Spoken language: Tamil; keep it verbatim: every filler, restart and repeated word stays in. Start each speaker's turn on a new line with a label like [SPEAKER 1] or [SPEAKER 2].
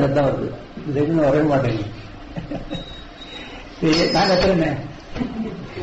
[SPEAKER 1] சத்தம் வருது, இது எதுவும் வரவே மாட்டேங்குது. நாங்க எத்தனை